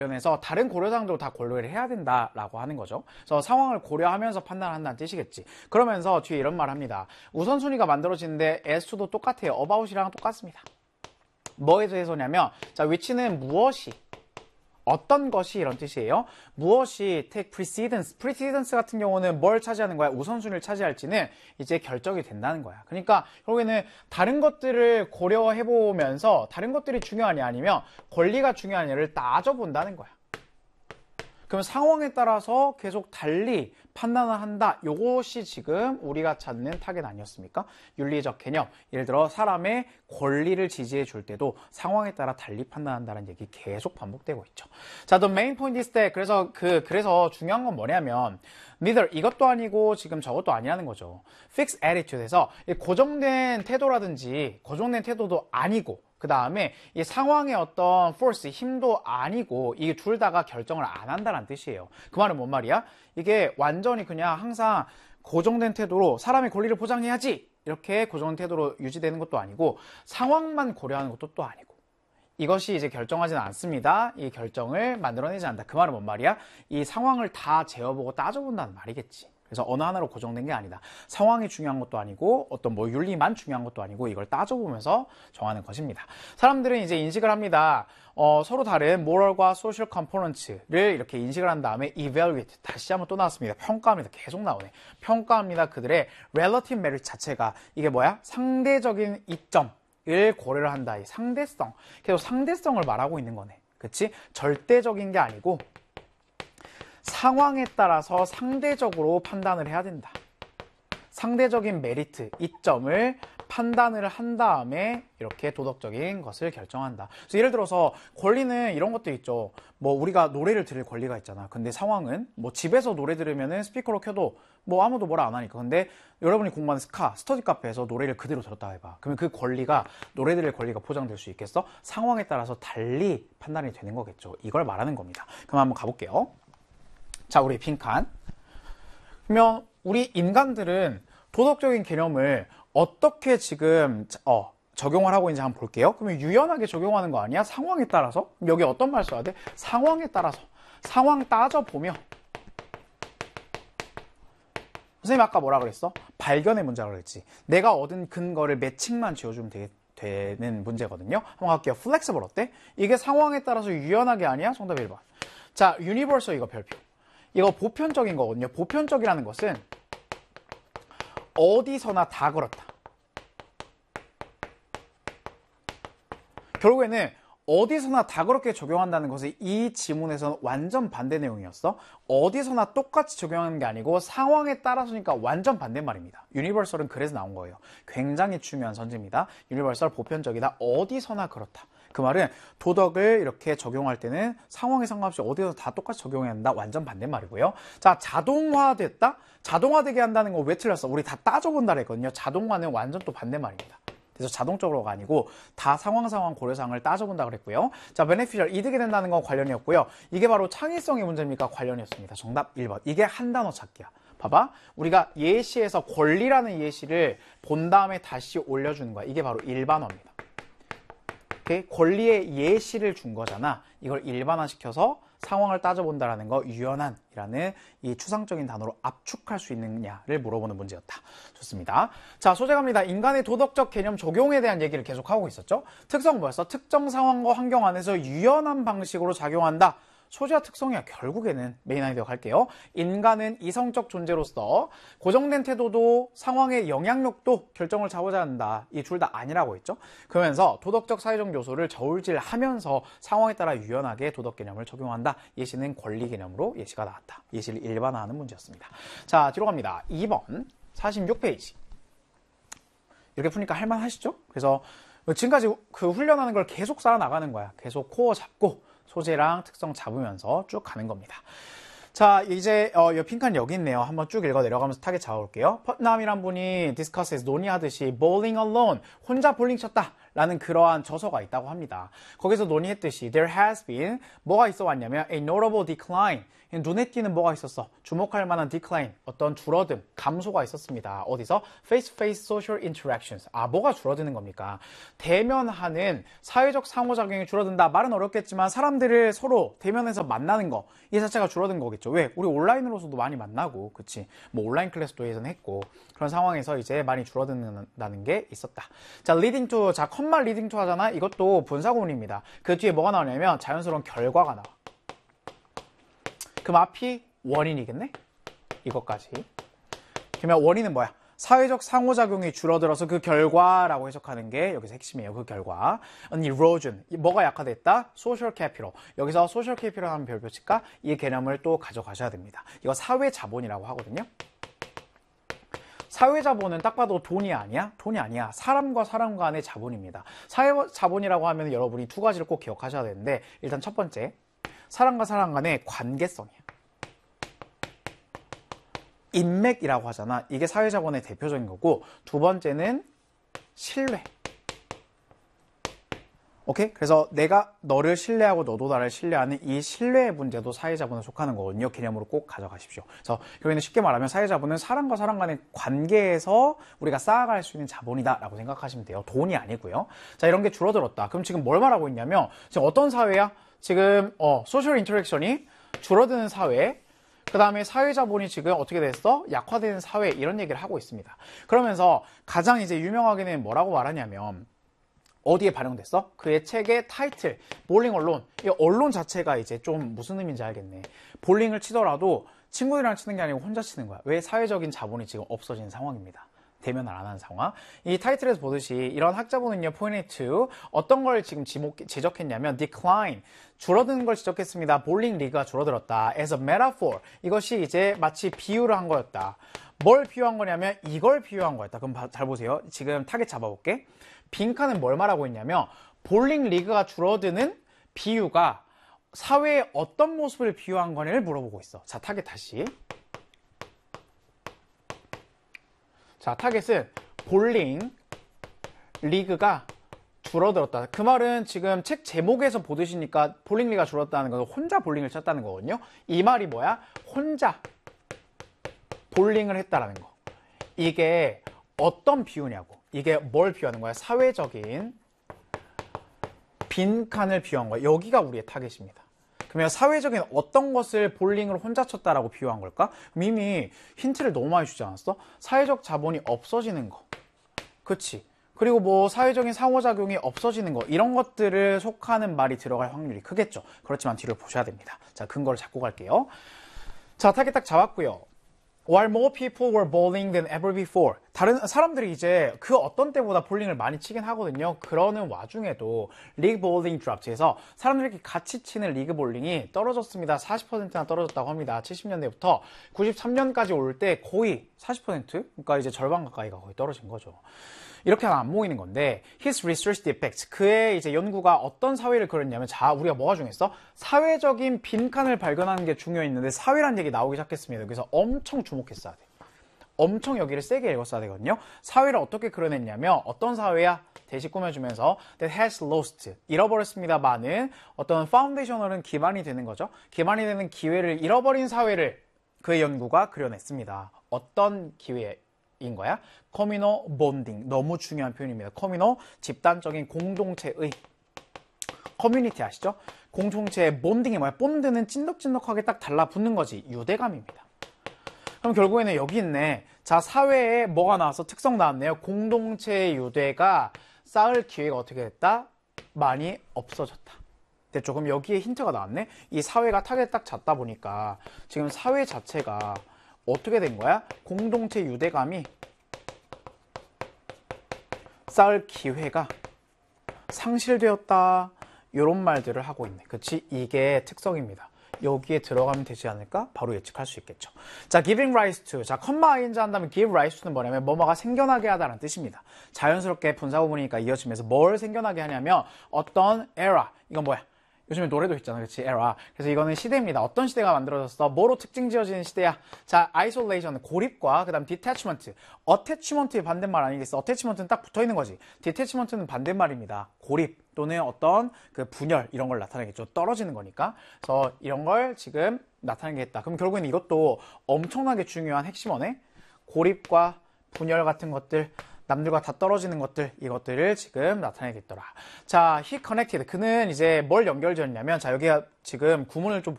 관련해서 다른 고려사항도 다 고려를 해야 된다라고 하는 거죠. 그래서 상황을 고려하면서 판단한다는 뜻이겠지. 그러면서 뒤에 이런 말 합니다. 우선순위가 만들어지는데 as-to도 똑같아요. about이랑 똑같습니다. 뭐에 대해서냐면, 자, which는 무엇이, 어떤 것이 이런 뜻이에요. 무엇이 take precedence. precedence 같은 경우는 뭘 차지하는 거야? 우선순위를 차지할지는 이제 결정이 된다는 거야. 그러니까 결국에는 다른 것들을 고려해보면서 다른 것들이 중요하냐 아니면 권리가 중요하냐를 따져본다는 거야. 그럼 상황에 따라서 계속 달리 판단을 한다. 요것이 지금 우리가 찾는 타겟 아니었습니까? 윤리적 개념. 예를 들어 사람의 권리를 지지해 줄 때도 상황에 따라 달리 판단한다는 얘기 계속 반복되고 있죠. 자, the main point is that 그래서 중요한 건 뭐냐면 neither 이것도 아니고 지금 저것도 아니라는 거죠. fixed attitude에서 고정된 태도라든지 고정된 태도도 아니고 그 다음에 이 상황의 어떤 force, 힘도 아니고 이게 둘 다가 결정을 안 한다는 뜻이에요. 그 말은 뭔 말이야? 이게 완전히 그냥 항상 고정된 태도로 사람의 권리를 보장해야지 이렇게 고정된 태도로 유지되는 것도 아니고 상황만 고려하는 것도 또 아니고 이것이 이제 결정하지는 않습니다. 이 결정을 만들어내지 않는다. 그 말은 뭔 말이야? 이 상황을 다 재어보고 따져본다는 말이겠지. 그래서 어느 하나로 고정된 게 아니다. 상황이 중요한 것도 아니고 어떤 뭐 윤리만 중요한 것도 아니고 이걸 따져보면서 정하는 것입니다. 사람들은 이제 인식을 합니다. 서로 다른 moral과 social components를 이렇게 인식을 한 다음에 evaluate, 다시 한번 또 나왔습니다. 평가합니다. 계속 나오네. 평가합니다. 그들의 relative merit 자체가 이게 뭐야? 상대적인 이점을 고려를 한다. 이 상대성. 계속 상대성을 말하고 있는 거네. 그치? 절대적인 게 아니고 상황에 따라서 상대적으로 판단을 해야 된다. 상대적인 메리트, 이점을 판단을 한 다음에 이렇게 도덕적인 것을 결정한다. 그래서 예를 들어서 권리는 이런 것도 있죠. 뭐 우리가 노래를 들을 권리가 있잖아. 근데 상황은 뭐 집에서 노래 들으면은 스피커로 켜도 뭐 아무도 뭐라 안 하니까. 근데 여러분이 공부하는 스터디 카페에서 노래를 그대로 들었다 해봐. 그러면 그 권리가, 노래 들을 권리가 보장될 수 있겠어? 상황에 따라서 달리 판단이 되는 거겠죠. 이걸 말하는 겁니다. 그럼 한번 가볼게요. 자, 우리 빈칸. 그러면 우리 인간들은 도덕적인 개념을 어떻게 지금 적용을 하고 있는지 한번 볼게요. 그러면 유연하게 적용하는 거 아니야? 상황에 따라서? 그럼 여기 어떤 말 써야 돼? 상황에 따라서. 상황 따져보며. 선생님 아까 뭐라 그랬어? 발견의 문제라고 그랬지. 내가 얻은 근거를 매칭만 지어주면 되는 문제거든요. 한번 갈게요. flexible 어때? 이게 상황에 따라서 유연하게 아니야? 정답 1번. 자, universal 이거 별표. 이거 보편적인 거거든요. 보편적이라는 것은 어디서나 다 그렇다. 결국에는 어디서나 다 그렇게 적용한다는 것이 이 지문에서는 완전 반대 내용이었어. 어디서나 똑같이 적용하는 게 아니고 상황에 따라서니까 완전 반대말입니다. 유니버설은 그래서 나온 거예요. 굉장히 중요한 선지입니다. 유니버설 보편적이다. 어디서나 그렇다. 그 말은 도덕을 이렇게 적용할 때는 상황에 상관없이 어디서 다 똑같이 적용해야 한다. 완전 반대말이고요. 자, 자동화됐다? 자동화되게 한다는 거 왜 틀렸어? 우리 다 따져본다 그랬거든요. 자동화는 완전 또 반대말입니다. 그래서 자동적으로가 아니고 다 상황 고려사항을 따져본다 그랬고요. 자, beneficial 이득이 된다는 건 관련이었고요. 이게 바로 창의성의 문제입니까? 관련이었습니다. 정답 1번. 이게 한 단어 찾기야. 봐봐. 우리가 예시에서 권리라는 예시를 본 다음에 다시 올려주는 거야. 이게 바로 일반어입니다. 권리의 예시를 준 거잖아. 이걸 일반화시켜서 상황을 따져본다라는 거 유연한이라는 이 추상적인 단어로 압축할 수 있느냐를 물어보는 문제였다. 좋습니다. 자, 소재 갑니다. 인간의 도덕적 개념 적용에 대한 얘기를 계속하고 있었죠. 특성 뭐였어? 특정 상황과 환경 안에서 유연한 방식으로 작용한다. 소재와 특성이야. 결국에는 메인 아이디어 갈게요. 인간은 이성적 존재로서 고정된 태도도 상황의 영향력도 결정을 자고자 한다. 이 둘 다 아니라고 했죠. 그러면서 도덕적 사회적 요소를 저울질하면서 상황에 따라 유연하게 도덕 개념을 적용한다. 예시는 권리 개념으로 예시가 나왔다. 예시를 일반화하는 문제였습니다. 자, 뒤로 갑니다. 2번 46페이지. 이렇게 푸니까 할만하시죠? 그래서 지금까지 그 훈련하는 걸 계속 쌓아나가는 거야. 계속 코어 잡고 소재랑 특성 잡으면서 쭉 가는 겁니다. 자, 이제 이 핑크는 여기 있네요. 한번 쭉 읽어 내려가면서 타겟 잡아볼게요. 퍼트남이란 분이 디스커스에서 논의하듯이 bowling alone, 혼자 볼링 쳤다 라는 그러한 저서가 있다고 합니다. 거기서 논의했듯이 there has been 뭐가 있어 왔냐면 a notable decline 눈에 띄는 뭐가 있었어? 주목할 만한 decline, 어떤 줄어듦, 감소가 있었습니다. 어디서? face-to-face social interactions. 뭐가 줄어드는 겁니까? 대면하는 사회적 상호작용이 줄어든다. 말은 어렵겠지만 사람들을 서로 대면해서 만나는 거, 이 자체가 줄어든 거겠죠. 왜? 우리 온라인으로서도 많이 만나고, 그치? 뭐 온라인 클래스도 예전에 했고, 그런 상황에서 이제 많이 줄어든다는 게 있었다. 자, leading to, 자, 컴마 leading to 하잖아? 이것도 분사구문입니다. 그 뒤에 뭐가 나오냐면 자연스러운 결과가 나와. 그럼 앞이 원인이겠네? 이것까지. 그러면 원인은 뭐야? 사회적 상호작용이 줄어들어서 그 결과라고 해석하는 게 여기서 핵심이에요. 그 결과. An erosion. 뭐가 약화됐다? social capital. 여기서 social capital 하면 별표 칠까? 이 개념을 또 가져가셔야 됩니다. 이거 사회자본이라고 하거든요. 사회자본은 딱 봐도 돈이 아니야? 돈이 아니야. 사람과 사람 간의 자본입니다. 사회자본이라고 하면 여러분이 두 가지를 꼭 기억하셔야 되는데 일단 첫 번째. 사람과 사람 간의 관계성이야. 인맥이라고 하잖아. 이게 사회자본의 대표적인 거고 두 번째는 신뢰. 오케이? 그래서 내가 너를 신뢰하고 너도 나를 신뢰하는 이 신뢰의 문제도 사회자본에 속하는 거거든요. 개념으로 꼭 가져가십시오. 그래서 결국에는 쉽게 말하면 사회자본은 사람과 사람 간의 관계에서 우리가 쌓아갈 수 있는 자본이다 라고 생각하시면 돼요. 돈이 아니고요. 자, 이런 게 줄어들었다. 그럼 지금 뭘 말하고 있냐면 지금 어떤 사회야? 지금 소셜 인터랙션이 줄어드는 사회, 그 다음에 사회자본이 지금 어떻게 됐어? 약화되는 사회, 이런 얘기를 하고 있습니다. 그러면서 가장 이제 유명하게는 뭐라고 말하냐면 어디에 반영됐어? 그의 책의 타이틀, 볼링 언론. 이 언론 자체가 이제 좀 무슨 의미인지 알겠네. 볼링을 치더라도 친구들이랑 치는 게 아니고 혼자 치는 거야. 왜? 사회적인 자본이 지금 없어진 상황입니다. 대면을 안 하는 상황. 이 타이틀에서 보듯이 이런 학자분은요, pointed to 어떤 걸 지금 지적했냐면 decline, 줄어드는 걸 지적했습니다. 볼링 리그가 줄어들었다. as a metaphor, 이것이 이제 마치 비유를 한 거였다. 뭘 비유한 거냐면 이걸 비유한 거였다. 그럼 잘 보세요. 지금 타겟 잡아볼게. 빈칸은 뭘 말하고 있냐면 볼링 리그가 줄어드는 비유가 사회의 어떤 모습을 비유한 거냐를 물어보고 있어. 자, 타겟 다시. 자, 타겟은 볼링 리그가 줄어들었다. 그 말은 지금 책 제목에서 보듯이니까 볼링 리그가 줄었다는 건 혼자 볼링을 쳤다는 거거든요. 이 말이 뭐야? 혼자 볼링을 했다라는 거. 이게 어떤 비유냐고. 이게 뭘 비유하는 거야? 사회적인 빈칸을 비유한 거야. 여기가 우리의 타겟입니다. 그러면 사회적인 어떤 것을 볼링을 혼자 쳤다라고 비유한 걸까? 그럼 이미 힌트를 너무 많이 주지 않았어? 사회적 자본이 없어지는 거. 그치? 그리고 뭐 사회적인 상호작용이 없어지는 거. 이런 것들을 속하는 말이 들어갈 확률이 크겠죠. 그렇지만 뒤를 보셔야 됩니다. 자, 근거를 잡고 갈게요. 자, 타겟 딱 잡았고요. While more people were bowling than ever before. 다른 사람들이 이제 그 어떤 때보다 볼링을 많이 치긴 하거든요. 그러는 와중에도 리그 볼링 드랍트에서 사람들이 같이 치는 리그 볼링이 떨어졌습니다. 40%나 떨어졌다고 합니다. 70년대부터 93년까지 올 때 거의 40%? 그러니까 이제 절반 가까이가 거의 떨어진 거죠. 이렇게 안 모이는 건데 his research defects, 그의 이제 연구가 어떤 사회를 그렸냐면, 자, 우리가 뭐가 중요했어? 사회적인 빈칸을 발견하는 게 중요했는데 사회란 얘기 나오기 시작했습니다. 그래서 엄청 주목했어야 돼. 엄청 여기를 세게 읽었어야 되거든요. 사회를 어떻게 그려냈냐면 어떤 사회야? 대시 꾸며주면서 that has lost, 잃어버렸습니다만은 어떤 파운데이션으로는 기반이 되는 거죠. 기반이 되는 기회를 잃어버린 사회를 그의 연구가 그려냈습니다. 어떤 기회? 인 거야. 커뮤너 본딩, 너무 중요한 표현입니다. 커뮤너, 집단적인 공동체의, 커뮤니티 아시죠? 공동체의 본딩이 뭐야? 본드는 찐덕찐덕하게 딱 달라붙는 거지. 유대감입니다. 그럼 결국에는 여기 있네. 자, 사회에 뭐가 나와서 특성 나왔네요. 공동체의 유대가 쌓을 기회가 어떻게 됐다? 많이 없어졌다. 됐죠? 그럼 여기에 힌트가 나왔네. 이 사회가 타겟 딱 잡다 보니까 지금 사회 자체가 어떻게 된 거야? 공동체 유대감이 쌓을 기회가 상실되었다. 이런 말들을 하고 있네. 그치? 이게 특성입니다. 여기에 들어가면 되지 않을까? 바로 예측할 수 있겠죠. 자, giving rise to. 자, 컴마 ing 한다면 give rise to는 뭐냐면 뭐뭐가 생겨나게 하다라는 뜻입니다. 자연스럽게 분사구문이니까 이어지면서 뭘 생겨나게 하냐면 어떤 era. 이건 뭐야? 요즘에 노래도 있잖아, 그치? era. 그래서 이거는 시대입니다. 어떤 시대가 만들어졌어? 뭐로 특징 지어지는 시대야? 자, isolation, 고립과, 그 다음 detachment. attachment의 반대말 아니겠어? attachment는 딱 붙어 있는 거지. detachment는 반대말입니다. 고립 또는 어떤 그 분열, 이런 걸 나타내겠죠. 떨어지는 거니까. 그래서 이런 걸 지금 나타내겠다. 그럼 결국엔 이것도 엄청나게 중요한 핵심어네? 고립과 분열 같은 것들, 남들과 다 떨어지는 것들, 이것들을 지금 나타내겠더라. 자, he connected. 그는 이제 뭘 연결지었냐면, 자, 여기가 지금 구문을 좀